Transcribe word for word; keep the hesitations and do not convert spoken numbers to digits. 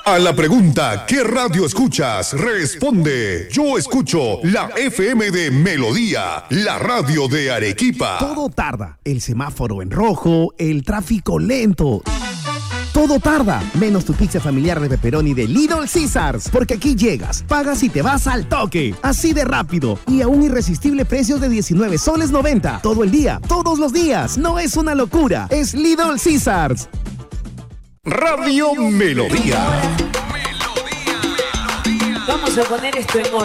A la pregunta, ¿qué radio escuchas? Responde, yo escucho la F M de Melodía, la radio de Arequipa. Todo tarda, el semáforo en rojo, el tráfico lento. Todo tarda, menos tu pizza familiar de pepperoni de Little Caesars, porque aquí llegas, pagas y te vas al toque, así de rápido y a un irresistible precio de diecinueve soles noventa, todo el día, todos los días. No es una locura, es Little Caesars. Radio Melodía. Vamos a poner esto en orden.